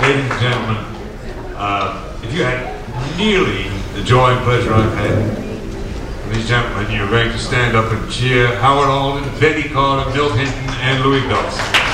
ladies and gentlemen, if you had nearly the joy and pleasure I've had, these gentlemen, you're going to stand up and cheer Howard Alden, Betty Carter, Milt Hinton, and Louis Bellson.